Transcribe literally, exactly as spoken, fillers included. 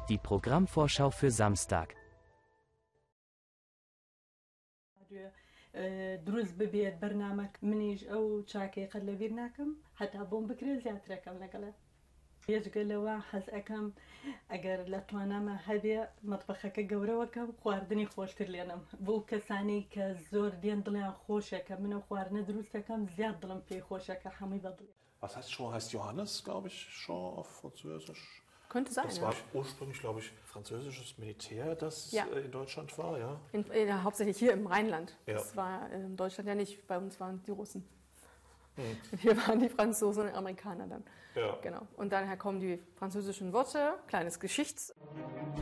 Die Programmvorschau für Samstag. دروز ببێت بەرنامەک منیش ئەو چاکێقە لەبیر ناکەم هەتا بۆم بکرێت زیاترەکەم لەگەڵێ پێشگەلەوە حەز ئەەکەم ئەگەر لە توانامە هەبێ مەتبەخەکە گەورەوەکەم خواردنی خۆشتر لێنم بۆ کەسانی کە زۆر دێن دڵیان خۆشەکە منە خواردنە دروستەکەم زیاد دڵم پێی خۆشەکە هەمووی بەدڵ. Was heißt Jean? Heißt Johannes, glaube ich, Jean auf Französisch? Könnte sein, Das ja. war ursprünglich, glaube ich, französisches Militär, das Ja. in Deutschland war, ja? In, in, hauptsächlich hier im Rheinland. Ja. Das war in Deutschland ja nicht. Bei uns waren die Russen. Hm. Und hier waren die Franzosen und Amerikaner dann. Ja. Genau. Und daher kommen die französischen Worte, kleines Geschichts.